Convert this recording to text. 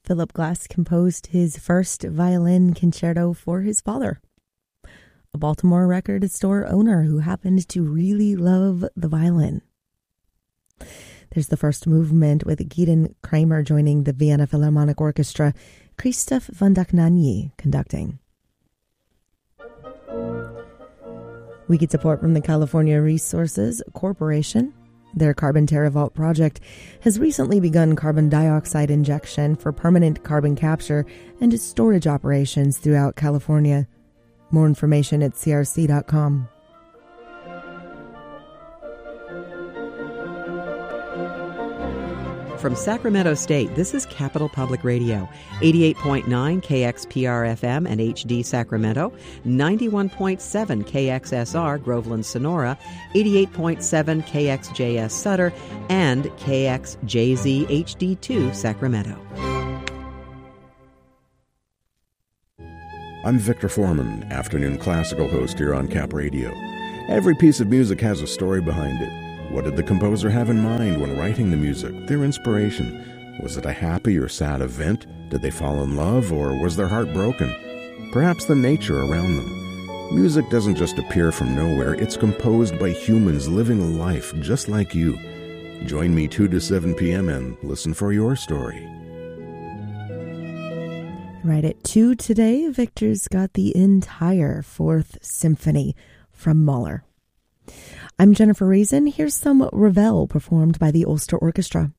Philip Glass composed his first violin concerto for his father, a Baltimore record store owner who happened to really love the violin. There's the first movement with Gideon Kramer joining the Vienna Philharmonic Orchestra, Christoph von Dohnanyi conducting. We get support from the California Resources Corporation. Their Carbon TerraVault project has recently begun carbon dioxide injection for permanent carbon capture and storage operations throughout California. More information at crc.com. From Sacramento State, this is Capital Public Radio, 88.9 KXPR-FM and HD Sacramento, 91.7 KXSR Groveland Sonora, 88.7 KXJS Sutter, and KXJZ HD2 Sacramento. I'm Victor Foreman, afternoon classical host here on Cap Radio. Every piece of music has a story behind it. What did the composer have in mind when writing the music, their inspiration? Was it a happy or sad event? Did they fall in love, or was their heart broken? Perhaps the nature around them. Music doesn't just appear from nowhere. It's composed by humans living a life just like you. Join me 2 to 7 p.m. and listen for your story. Right at 2 today, Victor's got the entire Fourth Symphony from Mahler. I'm Jennifer Reason. Here's some Ravel performed by the Ulster Orchestra.